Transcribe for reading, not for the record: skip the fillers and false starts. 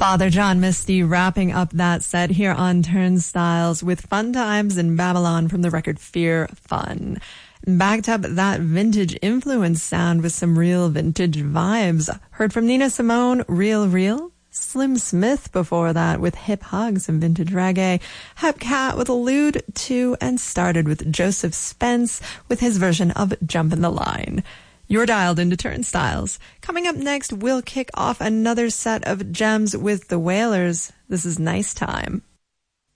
Father John Misty wrapping up that set here on Turnstiles with Fun Times in Babylon from the record Fear Fun. Backed up that vintage influence sound with some real vintage vibes. Heard from Nina Simone, Real Real. Slim Smith before that with Hip Hug, some vintage reggae. Hep Cat with Allude To, and started with Joseph Spence with his version of Jump in the Line. You're dialed into Turnstiles. Coming up next, we'll kick off another set of gems with the Wailers. This is Nice Time.